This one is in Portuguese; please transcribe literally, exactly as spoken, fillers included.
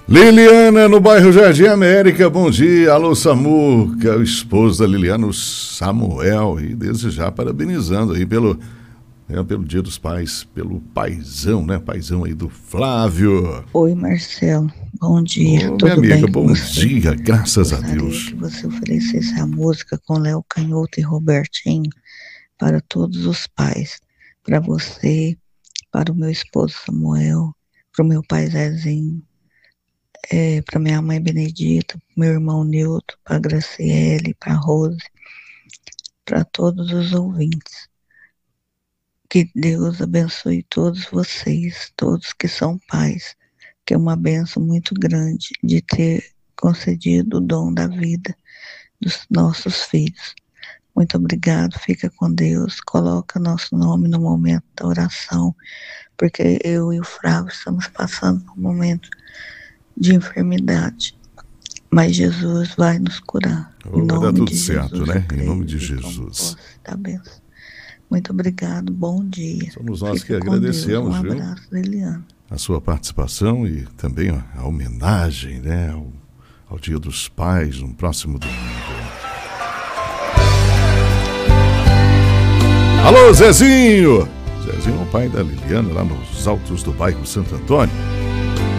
Liliana, no bairro Jardim América, bom dia. Alô, Samuca, o esposo da Liliana, o Samuel, e desde já parabenizando aí pelo, é, pelo Dia dos Pais, pelo paizão, né? Paizão aí do Flávio. Oi, Marcelo, bom dia, Ô, minha tudo amiga, bem com bom você? dia, graças a Gostaria Deus. que você oferecesse a música com Léo Canhoto e Robertinho para todos os pais, para você, para o meu esposo Samuel, para o meu pai Zezinho, é, para minha mãe Benedita, para meu irmão Nilton, para a Graciele, para a Rose, para todos os ouvintes. Que Deus abençoe todos vocês, todos que são pais, que é uma benção muito grande de ter concedido o dom da vida dos nossos filhos. Muito obrigado, fica com Deus, coloca nosso nome no momento da oração, porque eu e o Flávio estamos passando por um momento de enfermidade, mas Jesus vai nos curar. Oh, em vai dar nome tudo de certo, Jesus, né? eu Em creio nome de e tomo Jesus. posse da bênção. Muito obrigado, bom dia. Somos nós Fica que com agradecemos, Deus. Um viu? abraço, Liliana. A sua participação e também a, a homenagem, né? Ao, ao Dia dos Pais, no próximo domingo. Alô, Zezinho! Zezinho é o pai da Liliana, lá nos altos do bairro Santo Antônio.